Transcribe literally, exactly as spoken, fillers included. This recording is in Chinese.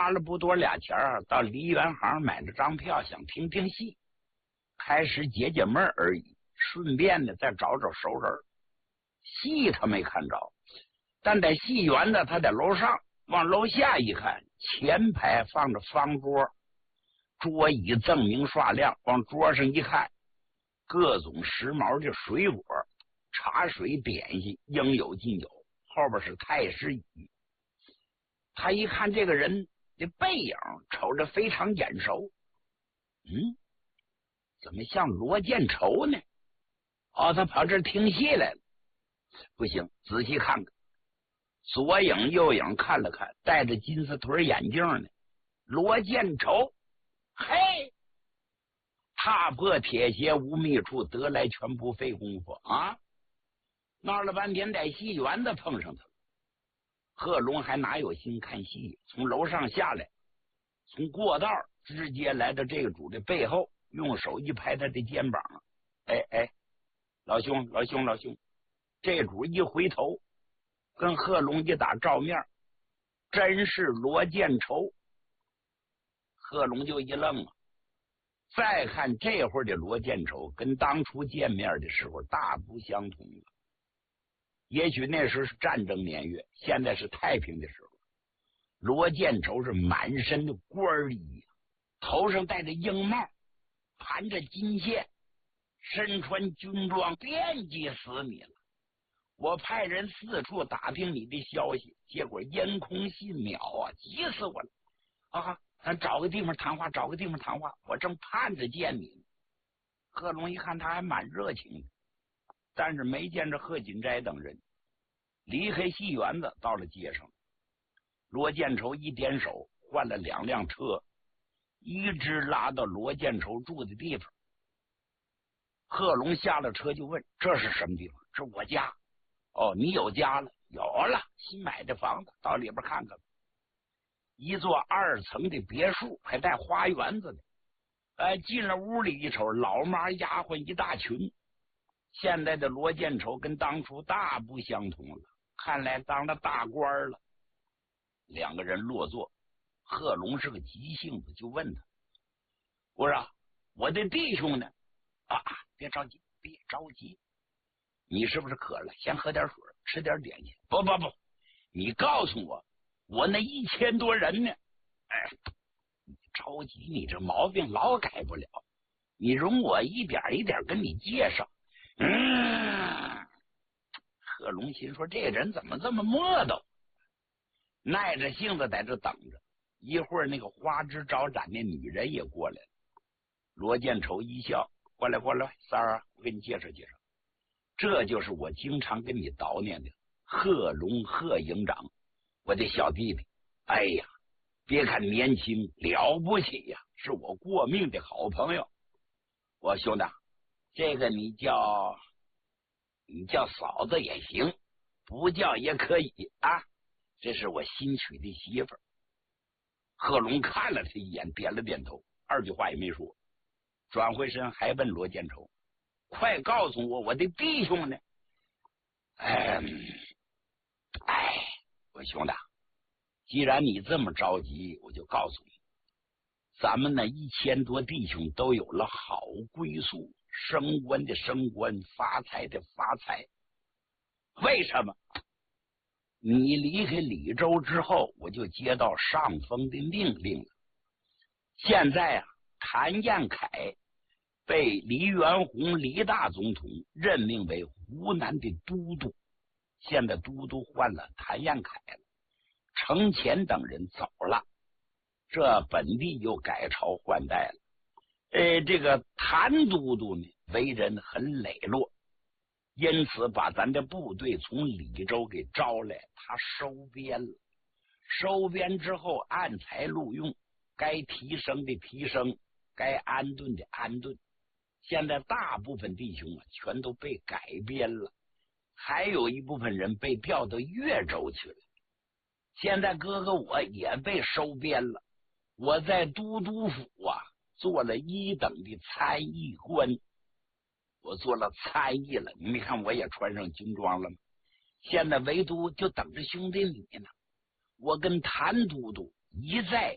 花了不多俩钱儿，到梨园行买了张票，想听听戏，开始解解闷而已，顺便呢再找找熟人。戏他没看着，但在戏园呢，他在楼上往楼下一看，前排放着方桌，桌椅锃明刷亮，往桌上一看，各种时髦的水果、茶水、点心应有尽有，后边是太师椅。他一看这个人的背影，瞅着非常眼熟，嗯，怎么像罗建筹呢？哦，他跑这儿听戏来了。不行，仔细看看，左影右影看了看，戴着金丝腿眼镜呢，罗建筹。嘿，踏破铁鞋无觅处，得来全不费功夫啊！闹了半天在戏园子碰上他了。贺龙还哪有心看戏，从楼上下来，从过道直接来到这个主的背后，用手一拍他的肩膀，哎哎，老兄老兄老兄，这主一回头跟贺龙一打照面，真是罗建筹。贺龙就一愣啊，再看这会儿的罗建筹跟当初见面的时候大不相同了。也许那时候是战争年月，现在是太平的时候。罗建筹是满身的官衣，头上戴着鹰帽，盘着金线，身穿军装，惦记死你了。我派人四处打听你的消息，结果烟空信渺啊，急死我了啊！咱找个地方谈话，找个地方谈话，我正盼着见你呢。贺龙一看他还蛮热情的，但是没见着贺锦斋等人，离开戏园子到了街上。罗建筹一点手，换了两辆车，一直拉到罗建筹住的地方。贺龙下了车就问：这是什么地方？这是我家。哦，你有家了？有了，新买的房子，到里边看看。一座二层的别墅，还带花园子的。呃，进了屋里一瞅，老妈丫鬟一大群。现在的罗建筹跟当初大不相同了，看来当了大官了。两个人落座，贺龙是个急性子，就问他：我说我的弟兄呢？啊，别着急，别着急，你是不是渴了？先喝点水，吃点点心。不不不，你告诉我，我那一千多人呢？哎，你着急，你这毛病老改不了。你容我一点一点跟你介绍。嗯，贺龙心说这人怎么这么磨叨，耐着性子在这等着。一会儿那个花枝招展的女人也过来了。罗建筹一笑：过来过来，三儿啊，我给你介绍介绍，这就是我经常跟你叨念的贺龙贺营长，我的小弟弟。哎呀，别看年轻了不起呀，是我过命的好朋友。我兄弟，这个你叫你叫嫂子也行，不叫也可以啊。这是我新娶的媳妇儿。贺龙看了他一眼，点了点头，二句话也没说，转回身还问罗建筹：快告诉我，我的弟兄呢？哎，哎，我兄弟，既然你这么着急，我就告诉你，咱们呢一千多弟兄都有了好归宿，升官的升官，发财的发财。为什么？你离开李州之后，我就接到上峰的命令了。现在啊，谭彦恺被黎元洪黎大总统任命为湖南的都督，现在都督换了，谭彦恺了，程潜等人走了，这本地又改朝换代了。呃，这个谭都督呢，为人很磊落，因此把咱的部队从李州给招来，他收编了。收编之后按才录用，该提升的提升，该安顿的安顿。现在大部分弟兄啊，全都被改编了，还有一部分人被调到越州去了。现在哥哥我也被收编了，我在都督府啊做了一等的参议官。我做了参议了，你没看我也穿上军装了吗？现在唯独就等着兄弟你呢。我跟谭都督一再